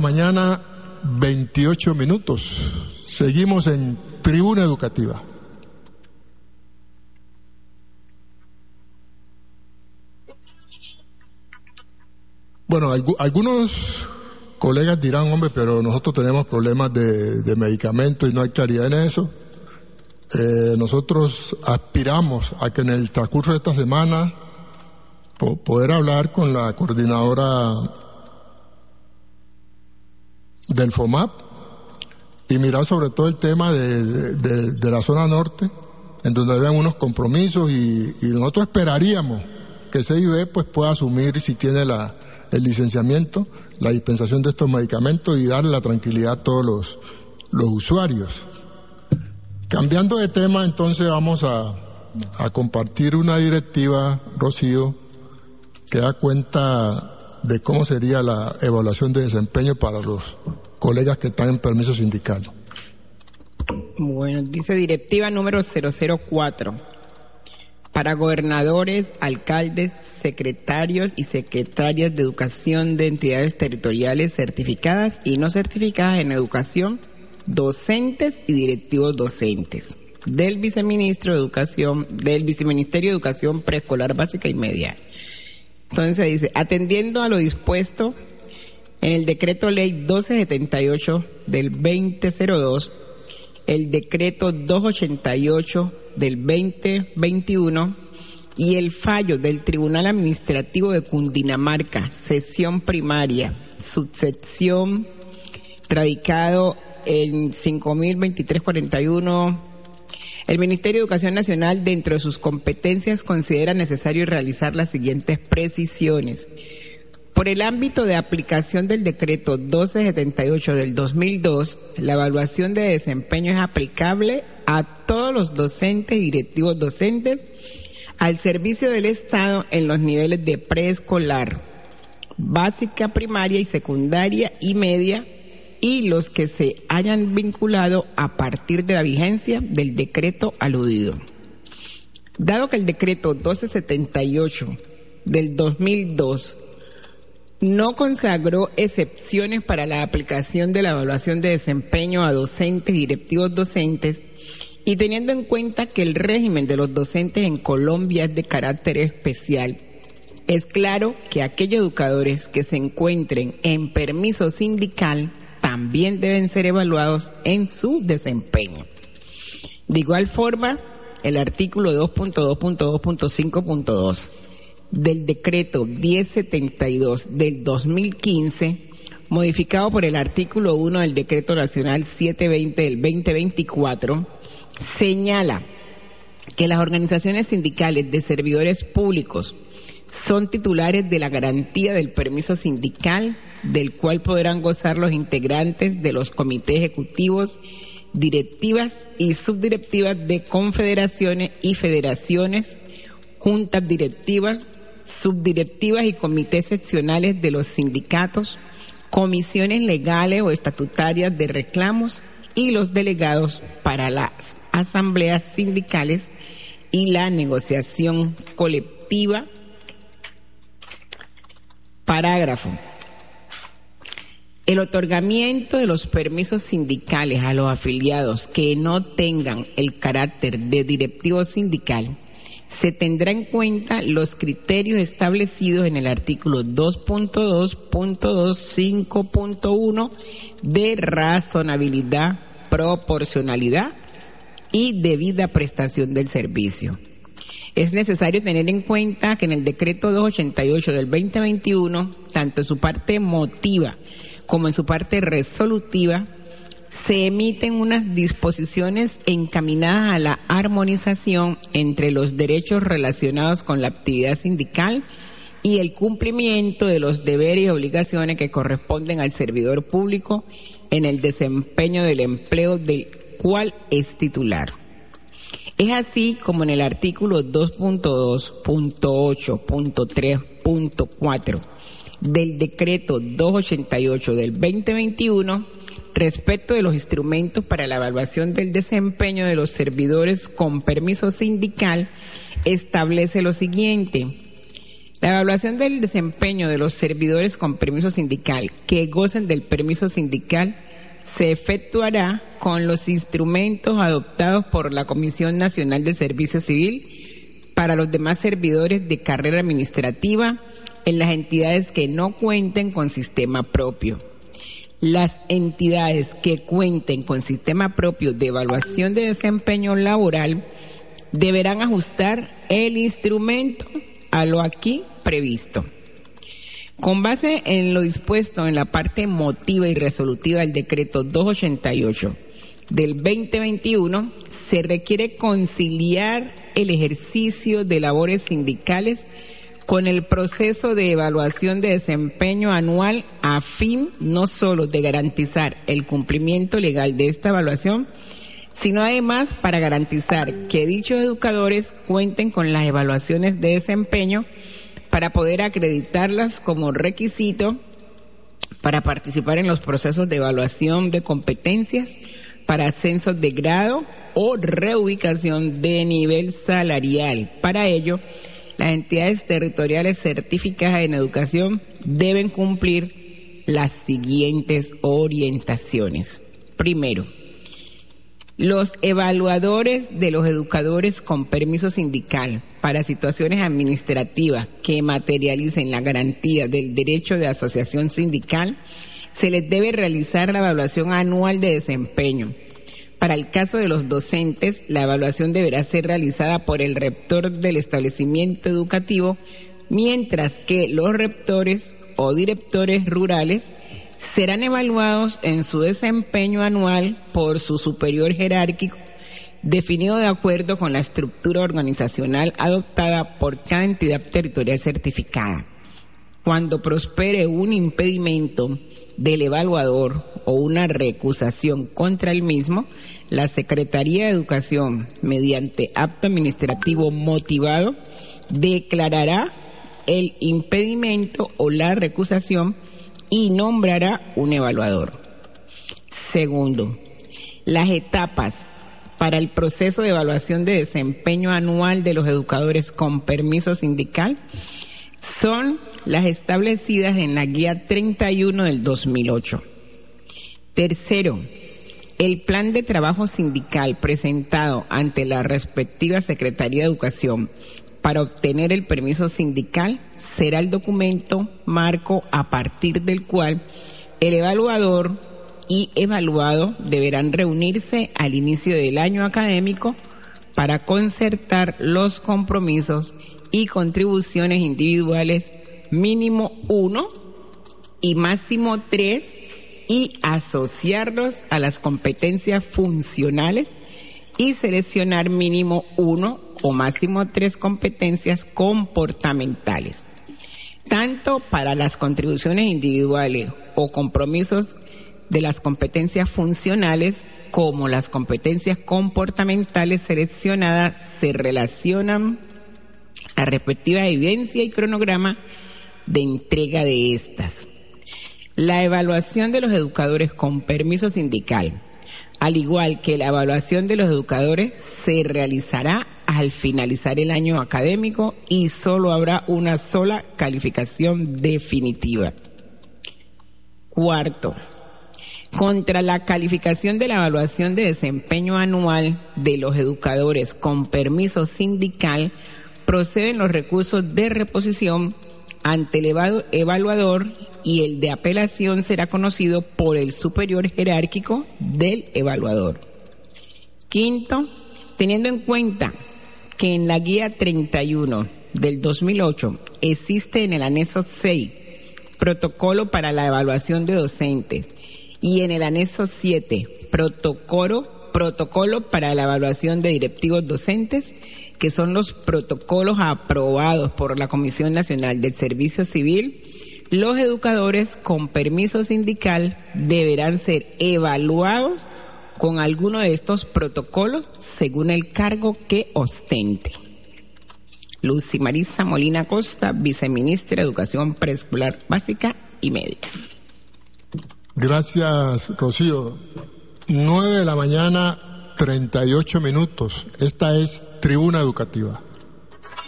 mañana, 28 minutos. Seguimos en Tribuna Educativa. Bueno, algunos colegas dirán, hombre, pero nosotros tenemos problemas de medicamentos y no hay claridad en eso. Nosotros aspiramos a que en el transcurso de esta semana poder hablar con la coordinadora del FOMAP y mirar sobre todo el tema de la zona norte, en donde habían unos compromisos y nosotros esperaríamos que CIB pues pueda asumir, si tiene el licenciamiento, la dispensación de estos medicamentos y darle la tranquilidad a todos los usuarios. Cambiando de tema, entonces vamos a compartir una directiva, Rocío, que da cuenta de cómo sería la evaluación de desempeño para los colegas que están en permiso sindical. Bueno, dice directiva número 004. Para gobernadores, alcaldes, secretarios y secretarias de educación de entidades territoriales certificadas y no certificadas en educación, docentes y directivos docentes del Viceministro de Educación, del Viceministerio de Educación Preescolar Básica y Media. Entonces dice, atendiendo a lo dispuesto en el Decreto Ley 1278 del 2002, el Decreto 288 del 2021 y el fallo del Tribunal Administrativo de Cundinamarca, sección primaria, subsección radicado en 502341, el Ministerio de Educación Nacional, dentro de sus competencias, considera necesario realizar las siguientes precisiones. Por el ámbito de aplicación del decreto 1278 del 2002, la evaluación de desempeño es aplicable a todos los docentes y directivos docentes al servicio del Estado en los niveles de preescolar, básica, primaria y secundaria y media, y los que se hayan vinculado a partir de la vigencia del decreto aludido. Dado que el decreto 1278 del 2002 no consagró excepciones para la aplicación de la evaluación de desempeño a docentes y directivos docentes, y teniendo en cuenta que el régimen de los docentes en Colombia es de carácter especial, es claro que aquellos educadores que se encuentren en permiso sindical también deben ser evaluados en su desempeño. De igual forma, el artículo 2.2.2.5.2 del decreto 1072 del 2015, modificado por el artículo 1 del decreto nacional 720 del 2024, señala que las organizaciones sindicales de servidores públicos son titulares de la garantía del permiso sindical, del cual podrán gozar los integrantes de los comités ejecutivos, directivas y subdirectivas de confederaciones y federaciones, juntas directivas, subdirectivas y comités seccionales de los sindicatos, comisiones legales o estatutarias de reclamos y los delegados para las asambleas sindicales y la negociación colectiva. Parágrafo. El otorgamiento de los permisos sindicales a los afiliados que no tengan el carácter de directivo sindical se tendrá en cuenta los criterios establecidos en el artículo 2.2.25.1 de razonabilidad, proporcionalidad y debida prestación del servicio. Es necesario tener en cuenta que en el decreto 288 del 2021, tanto en su parte motiva como en su parte resolutiva, se emiten unas disposiciones encaminadas a la armonización entre los derechos relacionados con la actividad sindical y el cumplimiento de los deberes y obligaciones que corresponden al servidor público en el desempeño del empleo del cual es titular. Es así como en el artículo 2.2.8.3.4 del decreto 288 del 2021, respecto de los instrumentos para la evaluación del desempeño de los servidores con permiso sindical, establece lo siguiente: La evaluación del desempeño de los servidores con permiso sindical que gocen del permiso sindical se efectuará con los instrumentos adoptados por la Comisión Nacional de Servicio Civil para los demás servidores de carrera administrativa en las entidades que no cuenten con sistema propio. Las entidades que cuenten con sistema propio de evaluación de desempeño laboral deberán ajustar el instrumento a lo aquí previsto. Con base en lo dispuesto en la parte motiva y resolutiva del decreto 288 del 2021, se requiere conciliar el ejercicio de labores sindicales con el proceso de evaluación de desempeño anual a fin no solo de garantizar el cumplimiento legal de esta evaluación, sino además para garantizar que dichos educadores cuenten con las evaluaciones de desempeño para poder acreditarlas como requisito para participar en los procesos de evaluación de competencias para ascensos de grado o reubicación de nivel salarial. Para ello, las entidades territoriales certificadas en educación deben cumplir las siguientes orientaciones. Primero, los evaluadores de los educadores con permiso sindical para situaciones administrativas que materialicen la garantía del derecho de asociación sindical, se les debe realizar la evaluación anual de desempeño. Para el caso de los docentes, la evaluación deberá ser realizada por el rector del establecimiento educativo, mientras que los rectores o directores rurales serán evaluados en su desempeño anual por su superior jerárquico, definido de acuerdo con la estructura organizacional adoptada por cada entidad territorial certificada. Cuando prospere un impedimento del evaluador o una recusación contra el mismo, la Secretaría de Educación, mediante acto administrativo motivado, declarará el impedimento o la recusación y nombrará un evaluador. Segundo, las etapas para el proceso de evaluación de desempeño anual de los educadores con permiso sindical son las establecidas en la Guía 31 del 2008. Tercero, el plan de trabajo sindical presentado ante la respectiva Secretaría de Educación para obtener el permiso sindical será el documento marco a partir del cual el evaluador y evaluado deberán reunirse al inicio del año académico para concertar los compromisos y contribuciones individuales mínimo 1 y máximo 3 y asociarlos a las competencias funcionales y seleccionar mínimo 1 o máximo 3 competencias comportamentales, tanto para las contribuciones individuales o compromisos de las competencias funcionales como las competencias comportamentales seleccionadas se relacionan a respectiva evidencia y cronograma de entrega de estas. La evaluación de los educadores con permiso sindical, al igual que la evaluación de los educadores, se realizará al finalizar el año académico y solo habrá una sola calificación definitiva. Cuarto, contra la calificación de la evaluación de desempeño anual de los educadores con permiso sindical, proceden los recursos de reposición ante el evaluador y el de apelación será conocido por el superior jerárquico del evaluador. Quinto, teniendo en cuenta que en la Guía 31 del 2008 existe en el anexo 6 protocolo para la evaluación de docentes y en el anexo 7 protocolo para la evaluación de directivos docentes, que son los protocolos aprobados por la Comisión Nacional del Servicio Civil, los educadores con permiso sindical deberán ser evaluados con alguno de estos protocolos según el cargo que ostente. Lucy Marisa Molina Costa, viceministra de Educación Preescolar Básica y Media. Gracias, Rocío. 9 de la mañana, 38 minutos. Esta es Tribuna Educativa.